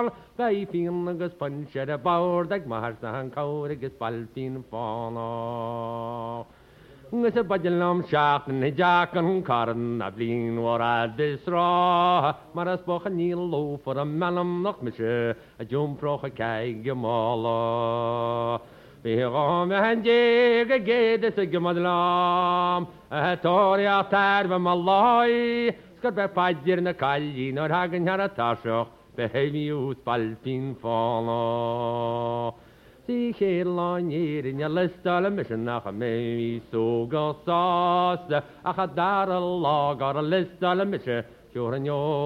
ball, bei Finnegus punch at a board, like Marston Codigus Balpin Fauna. It's a budgelam shack and a jack and carn, a bling or a disraw. Maras boch a needle low for a malum knock monsieur, a jump roch a keg mala. Be home and jig a gate as a gumadlam, a toria tar of malloy. Scott by 5 years in a calli, nor hagen had a tashoch, behave you spalpin follow. See here long year in your list all a mission nach a me so go sauce. A hadar a log or a list all a mission, sure and yo.